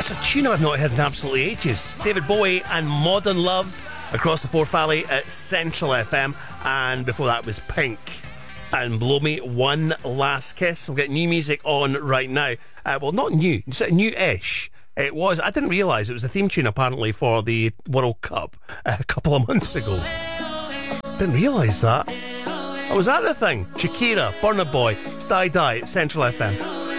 That's a tune I've not heard in absolutely ages. David Bowie and Modern Love across the Forth Valley at Central FM. And before that was Pink and Blow Me One Last Kiss. We've got new music on right now. Well, not new, it's new-ish. It was, I didn't realise it was the theme tune apparently for the World Cup a couple of months ago. Didn't realise that. Oh, was that the thing? Shakira, Burna Boy, it's Die Die at Central FM.